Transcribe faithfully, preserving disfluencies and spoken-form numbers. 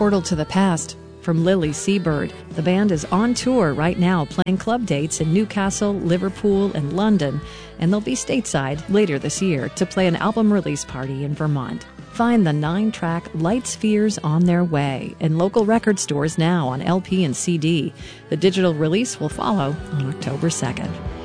portal to the past. From Lily Seabird, the band is on tour right now playing club dates in Newcastle, Liverpool, and London, and they'll be stateside later this year to play an album release party in Vermont. Find the nine-track Light Spheres on Their Way in local record stores now on L P and C D. The digital release will follow on October second.